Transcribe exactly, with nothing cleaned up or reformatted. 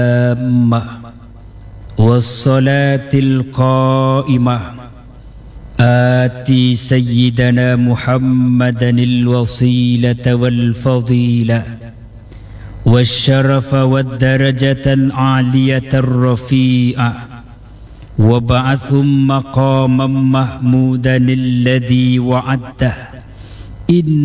والصلاة القائمة آتي سيدنا محمدا الوسيلة والفضيلة والشرف والدرجة العالية الرفيعة وابعثهم مقاما محمودا الذي وعدته. إن